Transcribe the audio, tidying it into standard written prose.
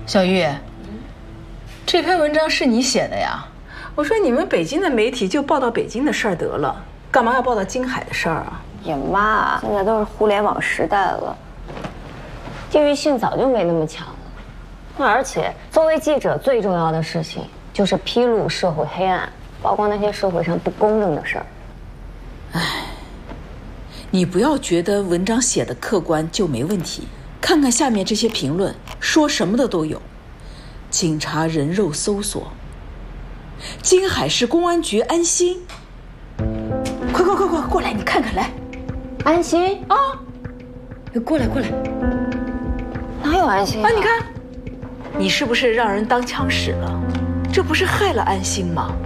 小玉，这篇文章是你写的呀？ 我说你们北京的媒体就报道北京的事儿得了，干嘛要报道京海的事儿啊？ 也妈，现在都是互联网时代了，地域性早就没那么强了。而且作为记者，最重要的事情就是披露社会黑暗，曝光那些社会上不公正的事儿。 唉，你不要觉得文章写的客观就没问题，看看下面这些评论，说什么的都有。警察人肉搜索，京海市公安局安心。快过来，你看看来。 安心啊，过来。 哪有安心啊？ 你看，你是不是让人当枪使了？这不是害了安心吗？